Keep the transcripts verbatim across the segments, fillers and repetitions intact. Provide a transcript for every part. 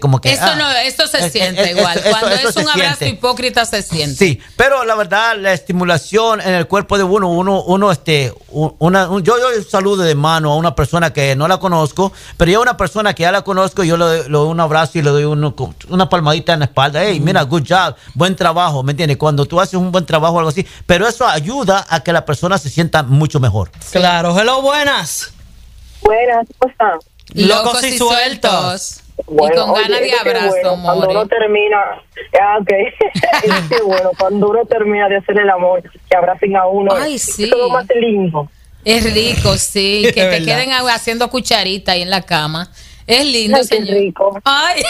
como que eso ah, no, eso se es, siente es, igual. eso, Cuando eso, es eso un abrazo siente. hipócrita se siente. Sí, pero la verdad, la estimulación en el cuerpo de uno, uno, uno, este, una, un, yo, yo saludo de mano a una persona que no la conozco, pero yo a una persona que ya la conozco, yo le doy, le doy un abrazo y le doy uno, una palmadita en la espalda. Hey, mm. mira, good job, buen trabajo, ¿me entiendes? Cuando tú haces un buen trabajo o algo así, pero eso ayuda a que la persona se sienta mucho mejor. Claro, hello, buenas. Buenas, ¿cómo están? Locos, Locos y sueltos. sueltos. Bueno, y con oye, ganas de abrazo, bueno, amor. Cuando uno termina, ah, okay. Es que bueno, cuando uno termina de hacer el amor, que abracen a uno. Ay, sí. Es lo más lindo. Es rico, sí, que te verdad. Queden haciendo cucharita ahí en la cama. Es lindo, Ay, señor. Qué rico. Ay.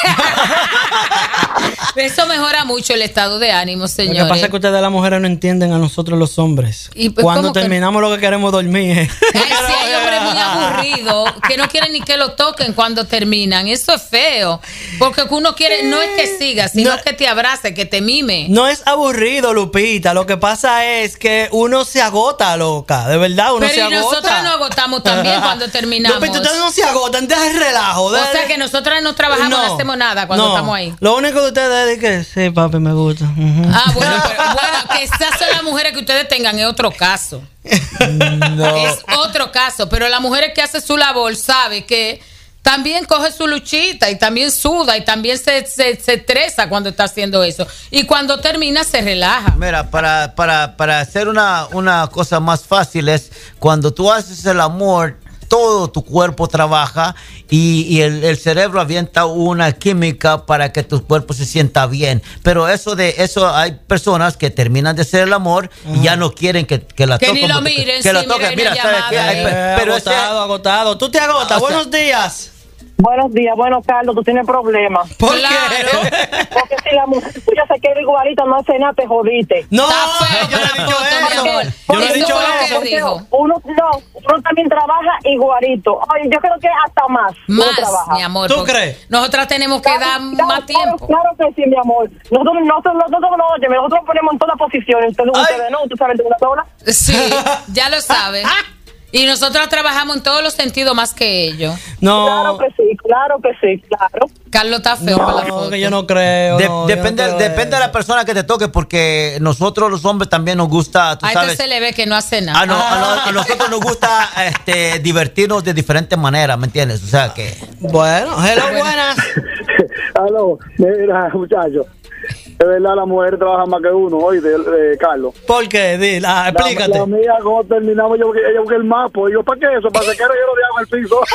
Eso mejora mucho el estado de ánimo, señor. Lo que pasa es que ustedes las mujeres no entienden a nosotros los hombres. Y pues, cuando terminamos que... lo que queremos dormir. Ay, sí, hay hombres muy aburridos que no quieren ni que lo toquen cuando terminan. Eso es feo. Porque uno quiere, no es que siga, sino no, que te abrace, que te mime. No es aburrido, Lupita. Lo que pasa es que uno se agota, loca. De verdad, uno Pero se agota. Pero nosotros nos agotamos también cuando terminamos. Lupita, ustedes no se agotan, deja el relajo. O sea que nosotras no trabajamos, no, no hacemos nada cuando no. estamos ahí. Lo único que ustedes es que sí, papi, me gusta. Uh-huh. Ah, bueno, pero, bueno, que esas son las mujeres que ustedes tengan es otro caso. No. Es otro caso, pero las mujeres que hacen su labor sabe que también coge su luchita y también suda y también se, se, se estresa cuando está haciendo eso. Y cuando termina se relaja. Mira, para, para, para hacer una, una cosa más fácil es cuando tú haces el amor, todo tu cuerpo trabaja y, y el, el cerebro avienta una química para que tu cuerpo se sienta bien. Pero eso de eso hay personas que terminan de hacer el amor uh-huh. y ya no quieren que, que la que toquen. Ni lo miren, que, que sí, la toquen. Mira, ¿sabes qué? Hay, eh, pero agotado, ese, agotado. Tú te agotas. O sea, buenos días. Buenos días, bueno, Carlos, tú tienes problemas. ¿Por claro. qué? Porque si la mujer tuya se queda igualita, no hace nada, te jodiste. No, feo, yo no he dicho eso. Yo no he dicho eso. eso. Uno, no, uno también trabaja igualito. Oye, yo creo que hasta más. Más, mi amor. ¿Tú crees? Nosotras tenemos que claro, dar claro, más tiempo. Claro, claro que sí, mi amor. Nosotros, nosotros, nosotros, no, oye, nosotros ponemos en todas las posiciones. Ustedes, ustedes no, tú sabes de una sola. Sí, ya lo sabes. Y nosotros trabajamos en todos los sentidos más que ellos. No. Claro que sí, claro que sí, claro. Carlos está feo no, para la foto. Que yo no creo. De, no, depende, no creo depende de la persona que te toque, porque nosotros los hombres también nos gusta, tú a sabes. este se le ve que no hace nada. A, no, a, no, a nosotros nos gusta este, divertirnos de diferentes maneras, ¿me entiendes? O sea que. Bueno, hello, buenas. Aló, mira, muchachos. Es verdad, la mujer trabaja más que uno hoy, de, de Carlos. ¿Por qué? Dile, ah, explícate. La, la mía, cuando terminamos, yo ella busqué el mapa. Y yo, ¿para qué eso? ¿Para que quiero yo lo dejo en el piso?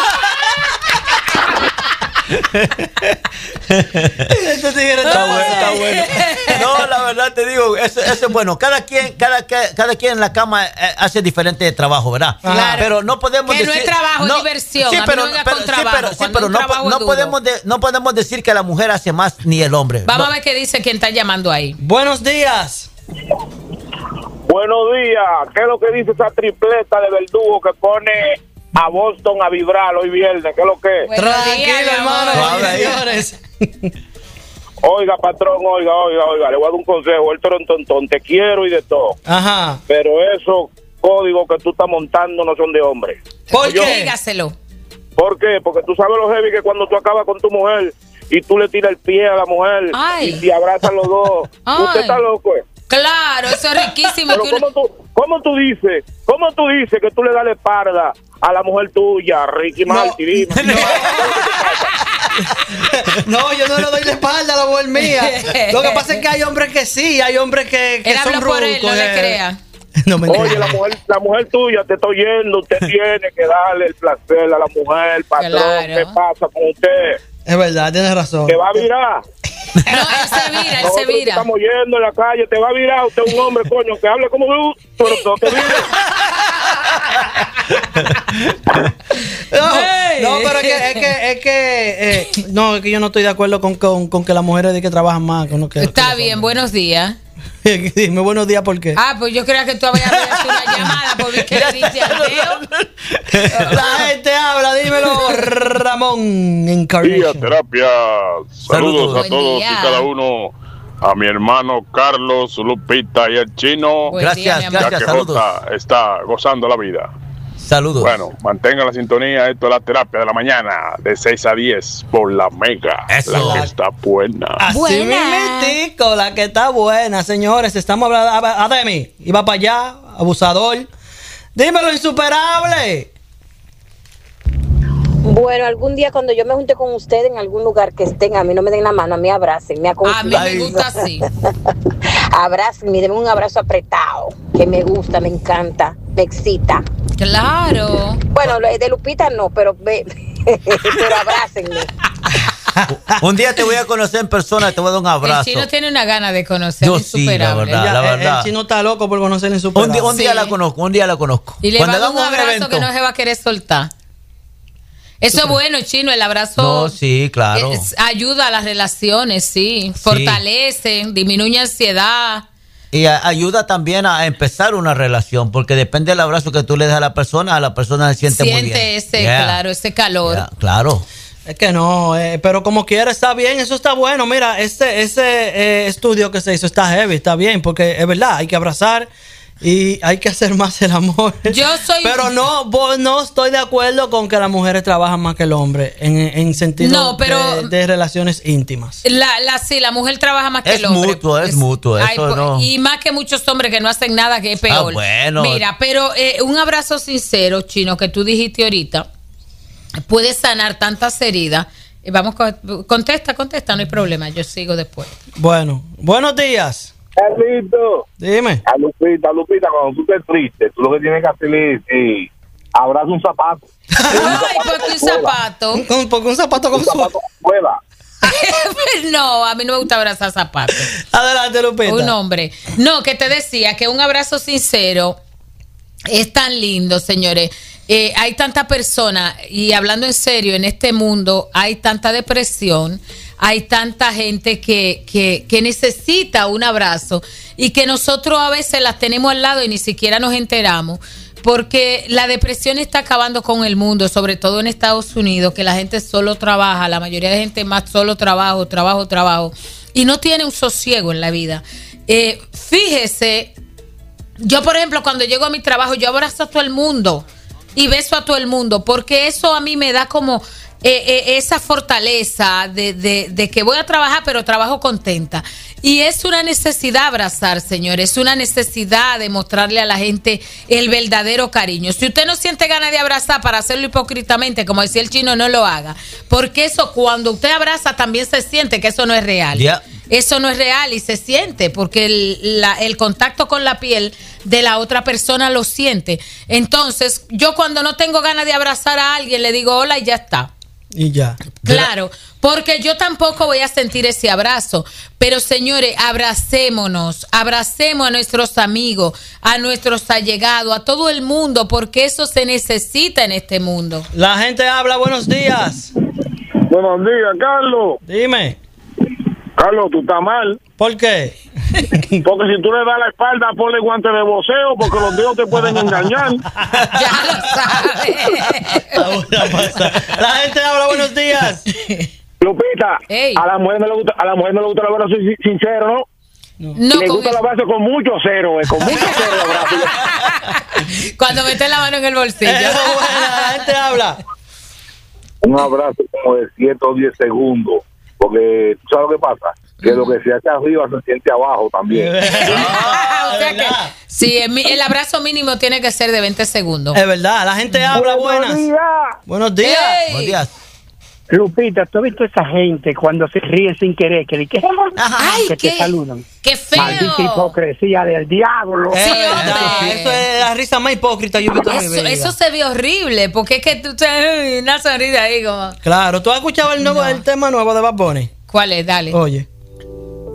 Este tigre está bueno, está bueno. No, la verdad te digo, eso, eso es bueno. Cada quien, cada, cada quien en la cama eh, hace diferente trabajo, ¿verdad? Claro. Pero no podemos que decir. no es trabajo, no, es diversión. Sí, a mí pero, no venga pero, con sí, trabajo. pero, sí, pero no, no, podemos de, no podemos decir que la mujer hace más ni el hombre. Vamos no. a ver qué dice quien está llamando ahí. Buenos días. Buenos días. ¿Qué es lo que dice esa tripleta de verdugo que pone a Boston a vibrar hoy viernes? ¿Qué es lo que? Buenos Tranquilo, días, hermano. Suave. Oiga, patrón, oiga, oiga, oiga, le voy a dar un consejo. El tontón, te quiero y de todo. Ajá. Pero esos códigos que tú estás montando no son de hombre. ¿Por Yo, qué? Dígaselo. ¿Por qué? Porque tú sabes lo heavy que cuando tú acabas con tu mujer y tú le tiras el pie a la mujer Ay. y te abrazan los dos. Ay. Usted está loco, ¿eh? Claro, eso es riquísimo. Pero que ¿cómo, uno... tú, ¿cómo tú dices? ¿Cómo tú dices que tú le das la espalda a la mujer tuya, Ricky No. Martin? Dime. No, yo no le doy la espalda a la mujer mía. Lo que pasa es que hay hombres que sí, hay hombres que, que Él son habla por él, no rucos, le eh. crea. No me Oye, la mujer, la mujer tuya te está oyendo. Usted tiene que darle el placer a la mujer, patrón. Claro. ¿Qué pasa con usted? Es verdad, tienes razón. ¿Te va a virar? No, él se vira, él se Nosotros vira. estamos yendo en la calle, te va a virar. Usted es un hombre, coño, que hable como tú, pero no te vire. No, Hey. no, pero es que, es que, es que eh, no, es que yo no estoy de acuerdo con, con, con que las mujeres de que trabajan más. Con lo que, Está que bien, buenos días. Dime buenos días, ¿por qué? Ah, pues yo creía que tú habías hecho una llamada porque que le diste al dedo. La gente habla, dímelo, Ramón Día Encarnation. Terapia. Saludos, Saludos. a todos Buen día. y cada uno. A mi hermano Carlos, Lupita y el chino. Buen Gracias, día, mi amor. Ya gracias, que saludos. Jota está gozando la vida. Saludos. Bueno, mantenga la sintonía. Esto es la terapia de la mañana, de seis a diez, por la Mega. Eso. La que está buena. Así Buena. mismitico, la que está buena, señores. Estamos hablando. A Demi, iba para allá, abusador. Dímelo, insuperable. Bueno, algún día cuando yo me junte con ustedes en algún lugar que estén, a mí no me den la mano, a mí abracen, me A mí aconsejen. me gusta así. Abracen, me denme un abrazo apretado, que me gusta, me encanta, me excita. Claro. Bueno, lo de Lupita no, pero me, pero abrácenme. Un día te voy a conocer en persona, te voy a dar un abrazo. El chino tiene una gana de conocer Yo sí, la insuperable. verdad. Ella- el- verdad. El chino está loco por conocer el Un, insuperable. día, un día Sí. la conozco, un día la conozco. Y le va a dar un hagamos abrazo evento. que no se va a querer soltar. Eso es bueno, chino, el abrazo. No, sí, claro. es- ayuda a las relaciones, sí. Fortalece, disminuye ansiedad. Y a- ayuda también a empezar una relación, porque depende del abrazo que tú le des a la persona, a la persona se siente, muy bien. Siente ese, Yeah. claro, ese calor. Yeah, claro. Es que no, eh, pero como quiera está bien, eso está bueno. Mira, este, ese eh, estudio que se hizo está heavy, está bien, porque es verdad, hay que abrazar y hay que hacer más el amor. Yo soy- Pero no, vos- no estoy de acuerdo con que las mujeres trabajan más que el hombre en, en sentido No, pero- de, de relaciones íntimas. La, la, sí, la mujer trabaja más que Es el hombre. mutuo, es mutuo, ay, eso po- no. Y más que muchos hombres que no hacen nada, que es peor. Ah, bueno. Mira, pero eh, un abrazo sincero, chino, que tú dijiste ahorita, puede sanar tantas heridas. Eh, Vamos, con- contesta, contesta, no hay problema, yo sigo después. Bueno, buenos días. Carlito, Dime. a Lupita, Lupita, cuando tú estés triste, tú lo que tienes que hacer es eh, abraza un zapato. Ay, porque un zapato. Un- un- Porque un zapato con Un su... zapato vuela. No, a mí no me gusta abrazar zapatos. Adelante, Lupita. Un hombre. No, que te decía que un abrazo sincero es tan lindo, señores. Eh, hay tanta persona, y hablando en serio, en este mundo hay tanta depresión, hay tanta gente que, que, que necesita un abrazo y que nosotros a veces las tenemos al lado y ni siquiera nos enteramos. Porque la depresión está acabando con el mundo, sobre todo en Estados Unidos, que la gente solo trabaja, la mayoría de gente más solo trabajo, trabajo, trabajo, y no tiene un sosiego en la vida. Eh, fíjese, yo por ejemplo, cuando llego a mi trabajo, yo abrazo a todo el mundo y beso a todo el mundo, porque eso a mí me da como eh, eh, esa fortaleza de, de, de que voy a trabajar, pero trabajo contenta. Y es una necesidad abrazar, señores, es una necesidad de mostrarle a la gente el verdadero cariño. Si usted no siente ganas de abrazar para hacerlo hipócritamente, como decía el chino, no lo haga. Porque eso, cuando usted abraza, también se siente que eso no es real. Yeah. Eso no es real y se siente, porque el, la- el contacto con la piel de la otra persona lo siente. Entonces, yo cuando no tengo ganas de abrazar a alguien, le digo hola y ya está. Y ya. Claro, porque yo tampoco voy a sentir ese abrazo. Pero señores, abracémonos, abracemos a nuestros amigos, a nuestros allegados, a todo el mundo, porque eso se necesita en este mundo. La gente habla, buenos días. Buenos días, Carlos. Dime, Carlos, tú estás mal. ¿por qué? Porque si tú le das la espalda, ponle guantes de voceo, porque los dedos te pueden engañar. Ya lo sabes. La gente habla, buenos días. Lupita, Ey. a la mujer no le gusta, a la mujer no le gusta el abrazo sin- sincero, ¿no? No, le con gusta el eso. abrazo con mucho cero, eh, con mucho cero el abrazo. Cuando mete la mano en el bolsillo. Eso es buena, la gente habla. Un abrazo como de siete o diez segundos, porque tú sabes lo que pasa, que lo que se hace arriba se siente abajo también. Ah, o sea que, ¿verdad? sí, el, mi- el abrazo mínimo tiene que ser de veinte segundos. Es verdad, la gente habla, buenas. Buenos días. Ey. Buenos días. Lupita, ¿tú has visto esa gente cuando se ríe sin querer? Que, que, Ay, que qué, te saludan. qué feo. Maldita hipocresía del diablo. Es Sí, verdad, hombre. eso es la risa más hipócrita yo he visto en mi Eso, vida. eso se ve horrible, porque es que tú te una sonrisa ahí como. Claro, ¿tú has escuchado el nuevo No. el tema nuevo de Bad Bunny? ¿Cuál es? Dale. Oye.